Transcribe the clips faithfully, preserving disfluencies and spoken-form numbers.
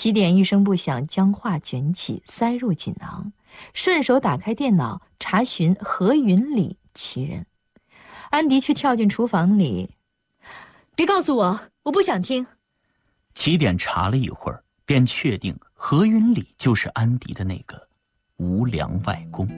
起点一声不响将画卷起塞入锦囊，顺手打开电脑查询何云礼其人。安迪却跳进厨房里，别告诉我，我不想听。 起点查了一会儿，便确定何云礼就是安迪的那个无良外公。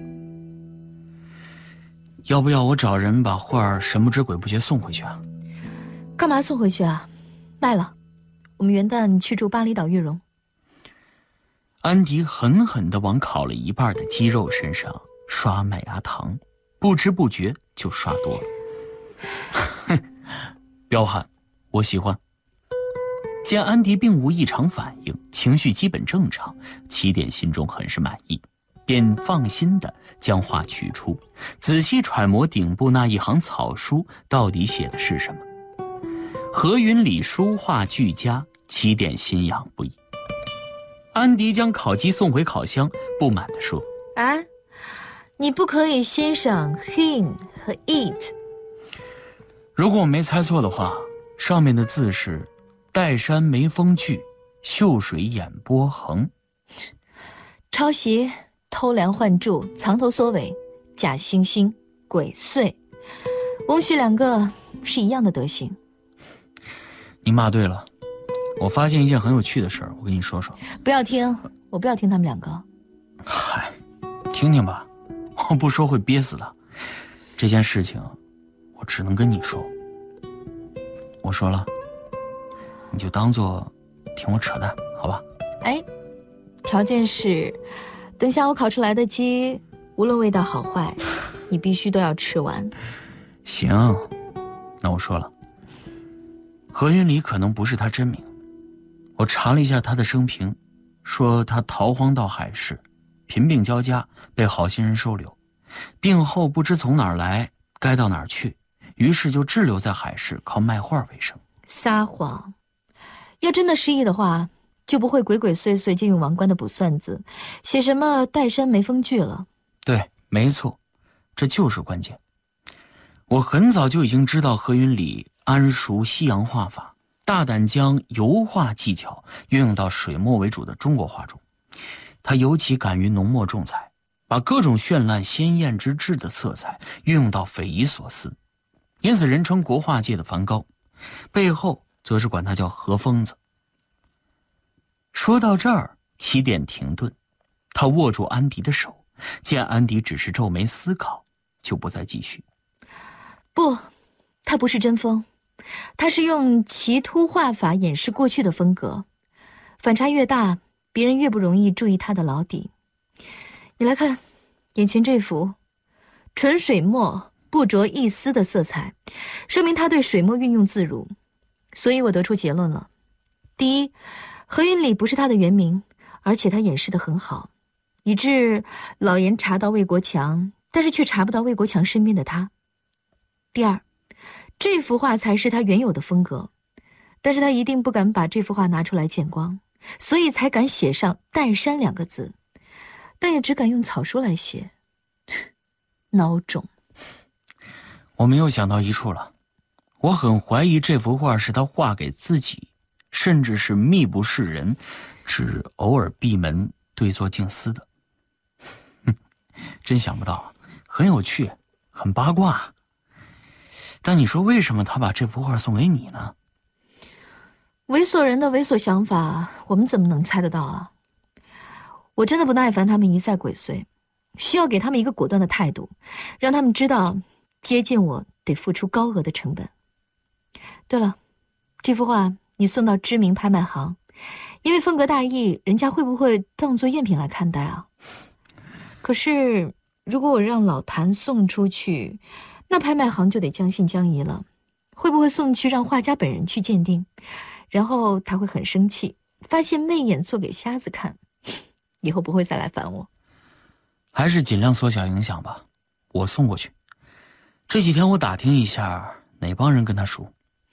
要不要我找人把画儿神不知鬼不觉送回去啊？ 干嘛送回去啊？卖了，我们元旦去住巴厘岛玉荣。 安迪狠狠地往烤了一半的鸡肉身上刷麦芽糖，不知不觉就刷多了。哼，彪悍，我喜欢。见安迪并无异常反应，情绪基本正常，起点心中很是满意，便放心地将画取出，仔细揣摩顶部那一行草书到底写的是什么。何云礼书画俱佳，起点心痒不已。安迪将烤鸡送回烤箱，不满地说： 啊，你不可以欣赏 him 和 it。 如果我没猜错的话，上面的字是岱山眉峰聚，秀水眼波横。 抄袭、偷梁换柱、藏头缩尾、假惺惺、鬼祟，翁婿两个是一样的德行。 你骂对了，我发现一件很有趣的事儿，我跟你说说。 不要听，我不要听他们两个。 嗨，听听吧，我不说会憋死的。这件事情我只能跟你说，我说了你就当做听我扯淡，好吧？ 哎，条件是等下我烤出来的鸡无论味道好坏，你必须都要吃完。 行，那我说了，何云礼可能不是他真名，我查了一下他的生平，说他逃荒到海市，贫病交加，被好心人收留，病后不知从哪儿来，该到哪儿去，于是就滞留在海市，靠卖画为生。 撒谎！要真的失忆的话，就不会鬼鬼祟祟借用王冠的卜算子，写什么岱山眉峰聚了。 对，没错，这就是关键。我很早就已经知道何云礼谙熟西洋画法，大胆将油画技巧运用到水墨为主的中国画中。他尤其敢于浓墨重彩，把各种绚烂鲜艳之至的色彩运用到匪夷所思，因此人称国画界的梵高，背后则是管他叫何疯子。说到这儿，起点停顿，他握住安迪的手，见安迪只是皱眉思考，就不再继续。 不，他不是真疯，他是用奇突画法掩饰过去的风格，反差越大，别人越不容易注意他的老底。你来看眼前这幅，纯水墨不着一丝的色彩，说明他对水墨运用自如。所以我得出结论了：第一，何云礼不是他的原名，而且他掩饰得很好，以致老严查到魏国强，但是却查不到魏国强身边的他。第二，这幅画才是他原有的风格，但是他一定不敢把这幅画拿出来见光，所以才敢写上岱山两个字，但也只敢用草书来写。孬种！ 我没有想到一处了，我很怀疑这幅画是他画给自己，甚至是秘不示人，只偶尔闭门对坐静思的。哼，真想不到，很有趣，很八卦。但你说为什么他把这幅画送给你呢？ 猥琐人的猥琐想法，我们怎么能猜得到啊？我真的不耐烦他们一再鬼祟，需要给他们一个果断的态度，让他们知道接近我得付出高额的成本。对了，这幅画你送到知名拍卖行，因为风格大异，人家会不会当作赝品来看待啊？可是如果我让老谭送出去，那拍卖行就得将信将疑了，会不会送去让画家本人去鉴定，然后他会很生气，发现媚眼做给瞎子看，以后不会再来烦我。 还是尽量缩小影响吧，我送过去。这几天我打听一下哪帮人跟他熟。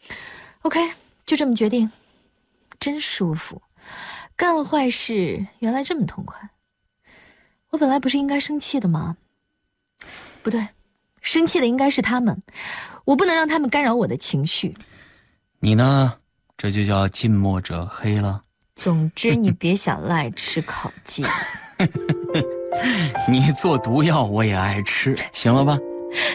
OK， 就这么决定。真舒服，干坏事原来这么痛快。我本来不是应该生气的吗？不对，生气的应该是他们，我不能让他们干扰我的情绪。 你呢，这就叫近墨者黑了。 总之，你别想赖吃烤鸡。 你做毒药我也爱吃，行了吧？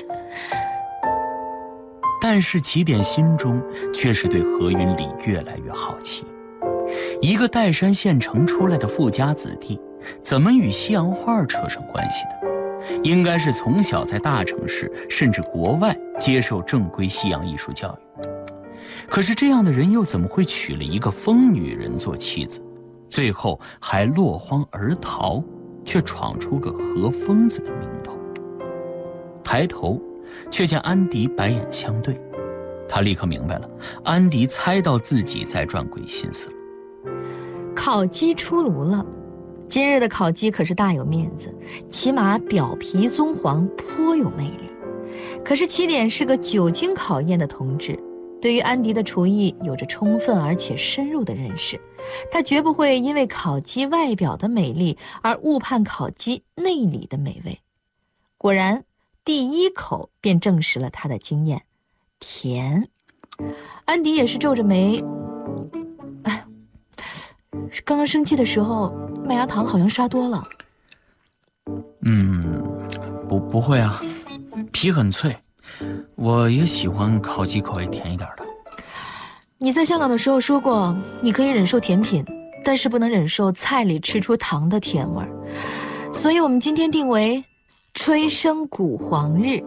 但是起点心中却是对何云礼越来越好奇。一个岱山县城出来的富家子弟，怎么与西洋画扯上关系的？应该是从小在大城市甚至国外接受正规西洋艺术教育。可是这样的人又怎么会娶了一个疯女人做妻子，最后还落荒而逃，却闯出个何疯子的名头？抬头却见安迪白眼相对，他立刻明白了，安迪猜到自己在转鬼心思了。 烤鸡出炉了，今日的烤鸡可是大有面子，起码表皮棕黄，颇有魅力。可是起点是个久经考验的同志，对于安迪的厨艺有着充分而且深入的认识，他绝不会因为烤鸡外表的美丽而误判烤鸡内里的美味。果然，第一口便证实了他的经验，甜。安迪也是皱着眉，哎，刚刚生气的时候，麦芽糖好像刷多了。 嗯，不不会啊，皮很脆，我也喜欢烤鸡口味甜一点的。 你在香港的时候说过，你可以忍受甜品，但是不能忍受菜里吃出糖的甜味儿。所以我们今天定为春生谷黄日。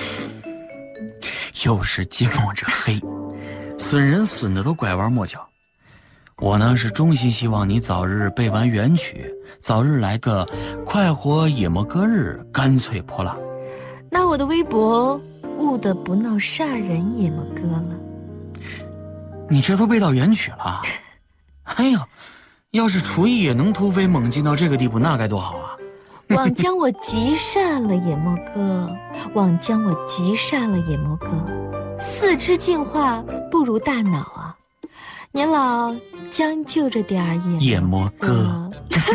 又是鸡跟我这黑，损人损的都拐弯抹角。我呢是衷心希望你早日背完元曲，早日来个快活野摩歌日，干脆泼辣。 那我的微博悟的不闹煞人野摩歌了。 你这都背到元曲了？哎呀，要是厨艺也能突飞猛进到这个地步，那该多好啊！ 枉将我急煞了野摩歌，枉将我急煞了野摩歌。四肢进化不如大脑啊！年老将就着点儿野野摩歌。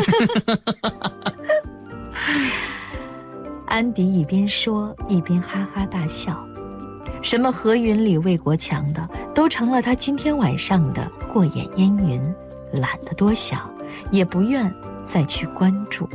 安迪一边说一边哈哈大笑。什么何云里魏国强的，都成了他今天晚上的过眼烟云，懒得多想，也不愿再去关注。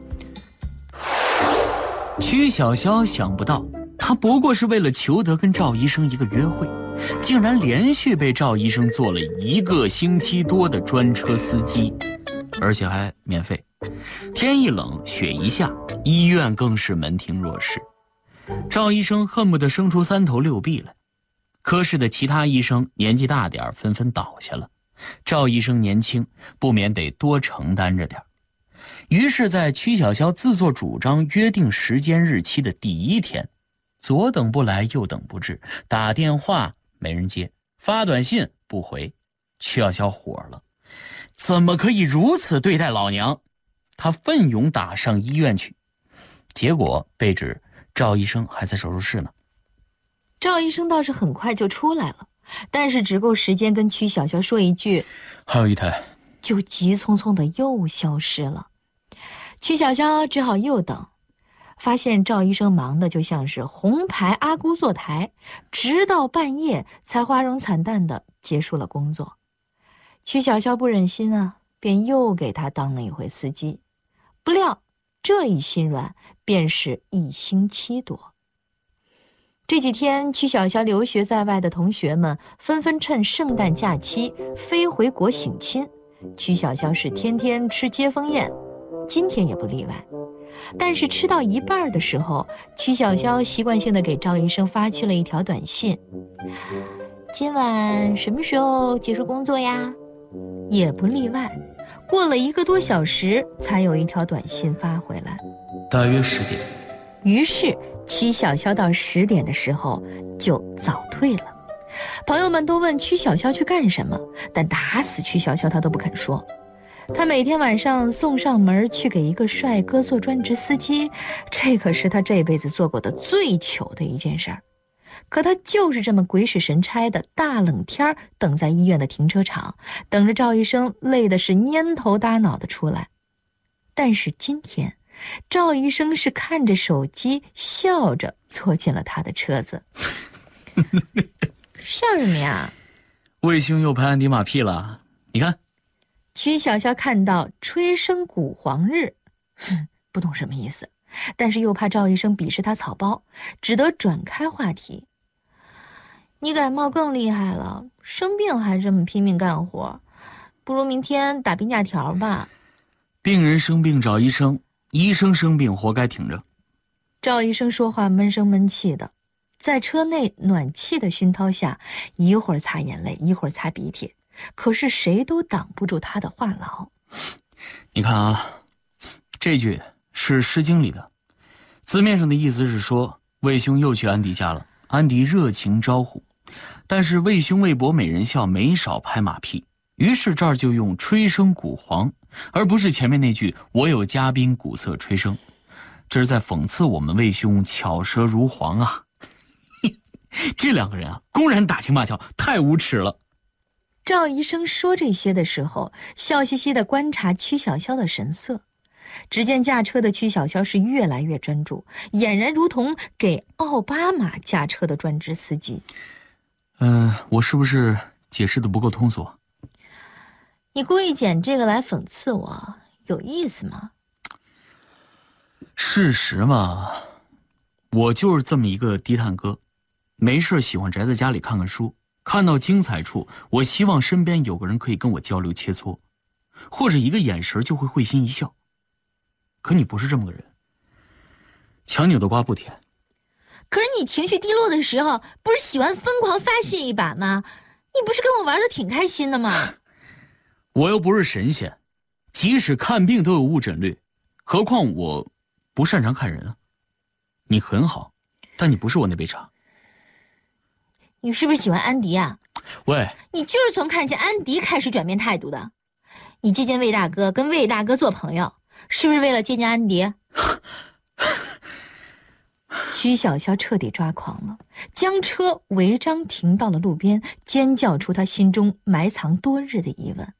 曲筱绡想不到，她不过是为了求得跟赵医生一个约会，竟然连续被赵医生做了一个星期多的专车司机，而且还免费。天一冷，雪一下，医院更是门庭若市。赵医生恨不得生出三头六臂来，科室的其他医生年纪大点纷纷倒下了，赵医生年轻，不免得多承担着点。于是在曲筱绡自作主张约定时间日期的第一天，左等不来右等不至，打电话没人接，发短信不回，曲筱绡火了，怎么可以如此对待老娘？他奋勇打上医院去，结果被指赵医生还在手术室呢。 赵医生倒是很快就出来了，但是只够时间跟曲筱绡说一句还有一台， 就急匆匆的又消失了。曲筱绡只好又等，发现赵医生忙的就像是红牌阿姑坐台，直到半夜才花容惨淡的结束了工作。曲筱绡不忍心啊，便又给他当了一回司机。不料这一心软便是一星期多。这几天曲筱绡留学在外的同学们纷纷趁圣诞假期飞回国省亲，曲筱绡是天天吃接风宴，今天也不例外。但是吃到一半的时候，曲筱绡习惯性的给赵医生发去了一条短信：今晚什么时候结束工作呀？也不例外，过了一个多小时才有一条短信发回来， 大约十点。 于是曲筱绡到十点的时候就早退了。朋友们都问曲筱绡去干什么，但打死曲筱绡她都不肯说。她每天晚上送上门去给一个帅哥做专职司机，这可是她这辈子做过的最糗的一件事儿。可她就是这么鬼使神差的大冷天等在医院的停车场，等着赵医生累的是蔫头耷脑的出来。但是今天赵医生是看着手机笑着坐进了他的车子。笑什么呀？ 卫星又拍安迪马屁了，你看。 曲小潇看到吹笙鼓黄日，哼，不懂什么意思，但是又怕赵医生鄙视他草包，只得转开话题。你感冒更厉害了，生病还这么拼命干活，不如明天打病假条吧。 病人生病找医生，医生生病活该挺着。 赵医生说话闷声闷气的，在车内暖气的熏陶下，一会儿擦眼泪，一会儿擦鼻涕，可是谁都挡不住他的话痨。 你看啊，这句是《诗经》里的，字面上的意思是说魏兄又去安迪家了，安迪热情招呼，但是魏兄魏博美人笑，没少拍马屁，于是这儿就用吹笙鼓黄，而不是前面那句我有嘉宾鼓瑟吹笙，这是在讽刺我们魏兄巧舌如簧啊。这两个人啊，公然打情骂俏，太无耻了。 赵医生说这些的时候，笑嘻嘻地观察曲小潇的神色。只见驾车的曲小潇是越来越专注，俨然如同给奥巴马驾车的专职司机。 嗯、呃，我是不是解释的不够通俗？ 你故意捡这个来讽刺我，有意思吗？ 事实嘛，我就是这么一个低碳哥，没事喜欢宅在家里看看书，看到精彩处，我希望身边有个人可以跟我交流切磋，或者一个眼神就会会心一笑。可你不是这么个人，强扭的瓜不甜。 可是你情绪低落的时候，不是喜欢疯狂发泄一把吗？你不是跟我玩的挺开心的吗？ 我又不是神仙，即使看病都有误诊率，何况我不擅长看人啊。你很好，但你不是我那杯茶。 你是不是喜欢安迪啊？ 喂， 你就是从看见安迪开始转变态度的。你接见魏大哥，跟魏大哥做朋友，是不是为了接近安迪？曲小潇彻底抓狂了，将车违章停到了路边，尖叫出他心中埋藏多日的疑问。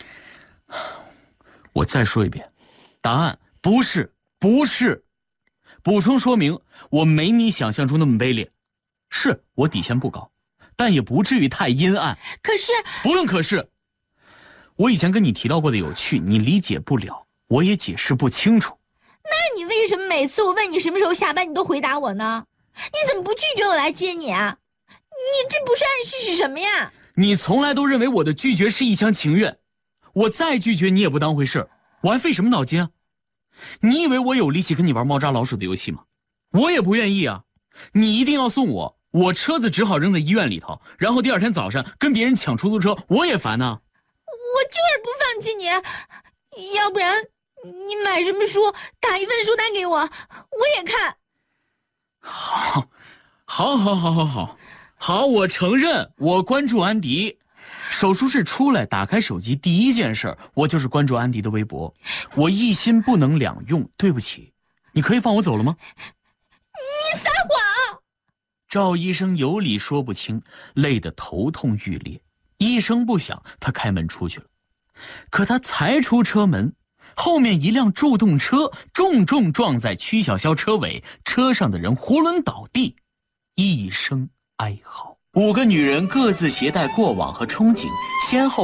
我再说一遍，答案不是，不是。补充说明，我没你想象中那么卑劣，是我底线不高，但也不至于太阴暗。 可是， 不用可是，我以前跟你提到过的有趣，你理解不了，我也解释不清楚。 那你为什么每次我问你什么时候下班，你都回答我呢？你怎么不拒绝我来接你啊？你这不是暗示是什么呀？ 你从来都认为我的拒绝是一厢情愿，我再拒绝你也不当回事，我还费什么脑筋啊？你以为我有力气跟你玩猫抓老鼠的游戏吗？我也不愿意啊！你一定要送我，我车子只好扔在医院里头，然后第二天早上跟别人抢出租车，我也烦啊！ 我就是不放弃你，要不然你买什么书，打一份书单给我，我也看。 好，好，好，好，好，好，好，我承认，我关注安迪。手术室出来，打开手机，第一件事我就是关注安迪的微博。我一心不能两用，对不起，你可以放我走了吗？ 你撒谎！ 赵医生有理说不清，累得头痛欲裂。一声不响，他开门出去了。可他才出车门，后面一辆助动车重重撞在曲小潇车尾，车上的人囫囵倒地，一声哀嚎。五个女人各自携带过往和憧憬，先后